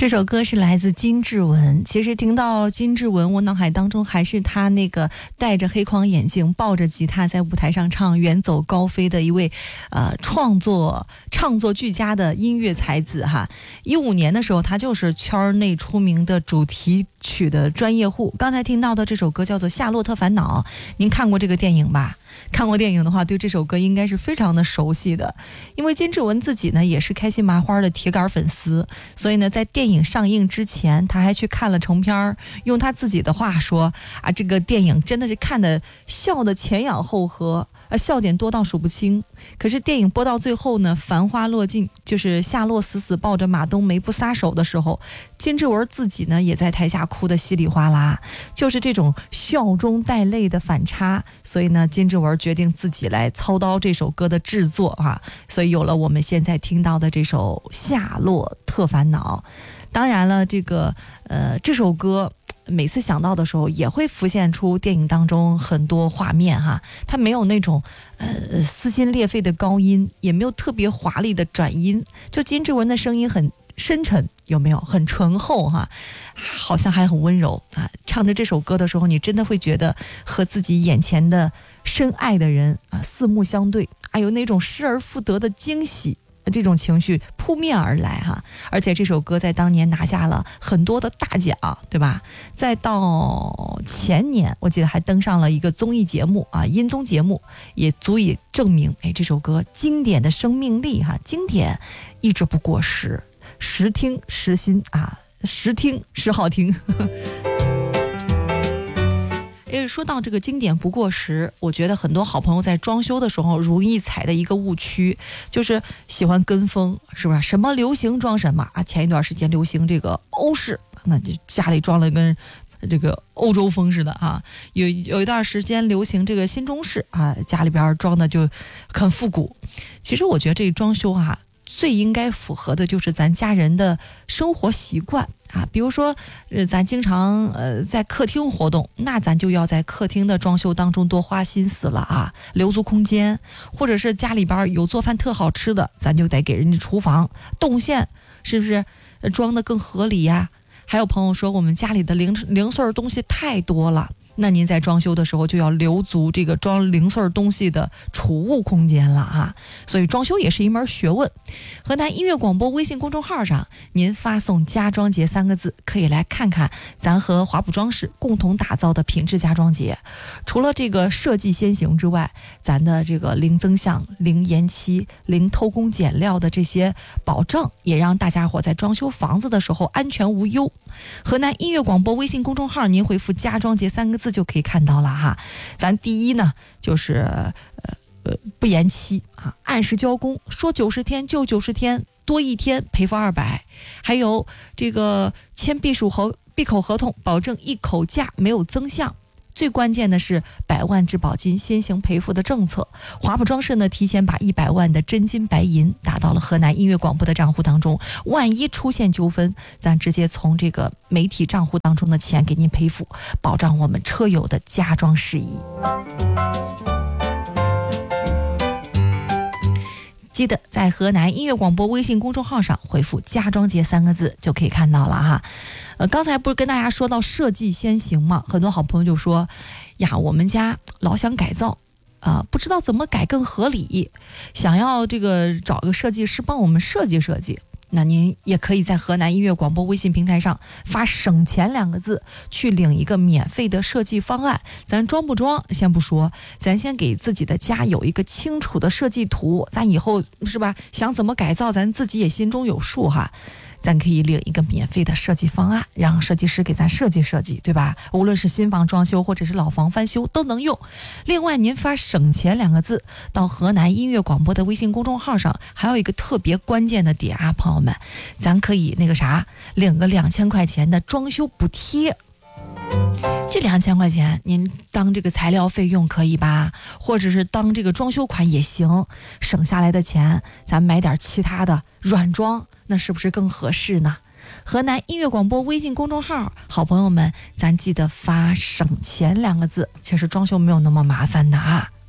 这首歌是来自金志文。其实听到金志文，我脑海当中还是他那个戴着黑框眼镜抱着吉他在舞台上唱远走高飞的一位创作俱佳的音乐才子哈。15年的时候他就是圈内出名的主题曲的专业户。刚才听到的这首歌叫做《夏洛特烦恼》，您看过这个电影吧？看过电影的话，对这首歌应该是非常的熟悉的，因为金志文自己呢也是开心麻花的铁杆粉丝，所以呢在电影上映之前他还去看了成片，用他自己的话说啊，这个电影真的是看的笑的前仰后合，笑点多到数不清。可是电影播到最后呢，繁花落尽，就是夏洛死死抱着马冬梅不撒手的时候，金志文自己呢也在台下哭得稀里哗啦，就是这种笑中带泪的反差。所以呢金志文决定自己来操刀这首歌的制作啊，所以有了我们现在听到的这首《夏洛特烦恼》。当然了，这首歌每次想到的时候也会浮现出电影当中很多画面哈，它没有那种撕心裂肺的高音，也没有特别华丽的转音，就金志文的声音很深沉，有没有很醇厚哈，好像还很温柔啊。唱着这首歌的时候，你真的会觉得和自己眼前的深爱的人啊四目相对，有那种失而复得的惊喜，这种情绪扑面而来哈。而且这首歌在当年拿下了很多的大奖，对吧？再到前年我记得还登上了一个综艺节目啊，音综节目，也足以证明这首歌经典的生命力哈，经典一直不过时，时听时新啊，时听时好听。说到这个经典不过时，我觉得很多好朋友在装修的时候容易踩的一个误区，就是喜欢跟风，是不是？什么流行装什么啊？前一段时间流行这个欧式，那就家里装了跟这个欧洲风似的啊。有一段时间流行这个新中式啊，家里边装的就很复古。其实我觉得这装修啊，最应该符合的就是咱家人的生活习惯啊，比如说咱经常在客厅活动，那咱就要在客厅的装修当中多花心思了啊，留足空间。或者是家里边有做饭特好吃的，咱就得给人家厨房动线，是不是装得更合理呀？还有朋友说我们家里的零碎东西太多了，那您在装修的时候就要留足这个装零碎东西的储物空间了啊！所以装修也是一门学问。河南音乐广播微信公众号上，您发送家装节3个字，可以来看看咱和华普装饰共同打造的品质家装节。除了这个设计先行之外，咱的这个零增项、零延期、零偷工减料的这些保证，也让大家伙在装修房子的时候安全无忧。河南音乐广播微信公众号，您回复家装节3个字就可以看到了哈。咱第一呢就是不延期啊，按时交工，说90天就90天，多1天赔付200。还有这个签闭口合同，保证一口价没有增项。最关键的是100万质保金先行赔付的政策。华普装饰呢提前把100万的真金白银打到了河南音乐广播的账户当中，万一出现纠纷，咱直接从这个媒体账户当中的钱给您赔付，保障我们车友的家装事宜。记得在河南音乐广播微信公众号上回复家装节3个字就可以看到了哈。刚才不是跟大家说到设计先行吗？很多好朋友就说呀，我们家老想改造不知道怎么改更合理，想要这个找个设计师帮我们设计设计。那您也可以在河南音乐广播微信平台上发省钱2个字，去领一个免费的设计方案。咱装不装先不说，咱先给自己的家有一个清楚的设计图，咱以后是吧想怎么改造，咱自己也心中有数哈。咱可以领一个免费的设计方案，让设计师给咱设计，对吧？无论是新房装修或者是老房翻修都能用。另外您发省钱2个字到河南音乐广播的微信公众号上，还有一个特别关键的点啊，朋友们，咱可以领个2000块钱的装修补贴。这2000块钱您当这个材料费用可以吧，或者是当这个装修款也行，省下来的钱咱买点其他的软装，那是不是更合适呢？河南音乐广播微信公众号，好朋友们，咱记得发省钱2个字，其实装修没有那么麻烦的啊。